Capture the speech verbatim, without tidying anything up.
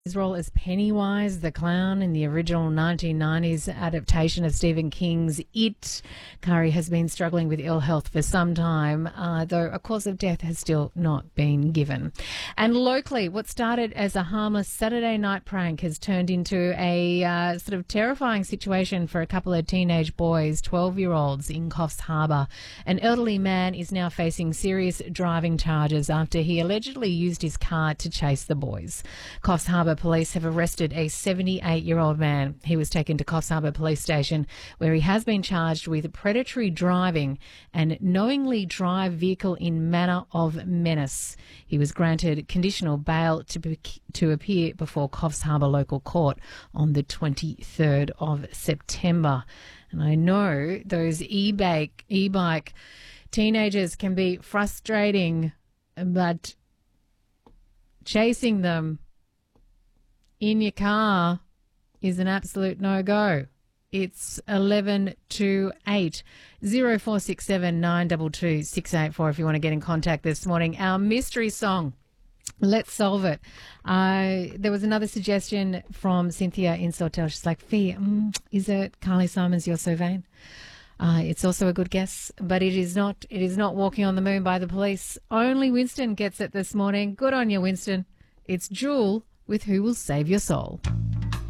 His role as Pennywise the Clown in the original nineteen nineties adaptation of Stephen King's It. Kari has been struggling with ill health for some time, uh, though a cause of death has still not been given. And locally, what started as a harmless Saturday night prank has turned into a uh, sort of terrifying situation for a couple of teenage boys, twelve-year-olds in Coffs Harbour. An elderly man is now facing serious driving charges after he allegedly used his car to chase the boys. Coffs Harbour police have arrested a seventy-eight-year-old man. He was taken to Coffs Harbour Police Station, where he has been charged with predatory driving and knowingly drive vehicle in manner of menace. He was granted conditional bail to be, to appear before Coffs Harbour Local Court on the twenty-third of September. And I know those e-bike, e-bike teenagers can be frustrating, but chasing them in your car is an absolute no-go. It's eleven to eight. zero four six seven nine two two six eight four if you want to get in contact this morning. Our mystery song, Let's Solve It. Uh, there was another suggestion from Cynthia in Sawtell. She's like, Fee, mm, is it Carly Simons, You're So Vain? Uh, it's also a good guess, but it is not. It is not Walking on the Moon by the Police. Only Winston gets it this morning. Good on you, Winston. It's Jewel with Who Will Save Your Soul.